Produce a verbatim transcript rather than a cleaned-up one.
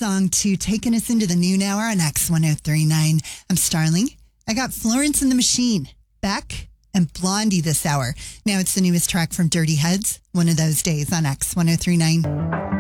song to taking us into the noon hour on X one oh three point nine. I'm Starling. I got Florence and the Machine, Beck, and Blondie this hour. Now it's the newest track from Dirty Heads, One of Those Days on X one oh three point nine.